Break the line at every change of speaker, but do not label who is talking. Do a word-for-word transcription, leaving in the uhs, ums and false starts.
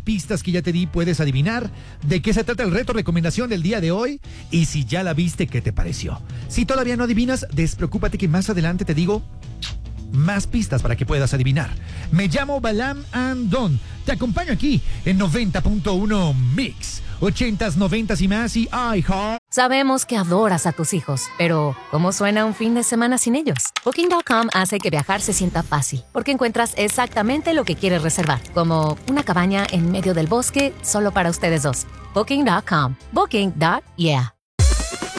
pistas que ya te di puedes adivinar de qué se trata el reto recomendación del día de hoy y si ya la viste, ¿qué te pareció? Si todavía no adivinas, despreocúpate que más adelante te digo más pistas para que puedas adivinar. Me llamo Balam Andon. Te acompaño aquí en noventa punto uno Mix. ochentas, noventas y más y iHeart.
Sabemos que adoras a tus hijos, pero ¿cómo suena un fin de semana sin ellos? Booking punto com hace que viajar se sienta fácil, porque encuentras exactamente lo que quieres reservar, como una cabaña en medio del bosque solo para ustedes dos. Booking punto com. Booking. Yeah.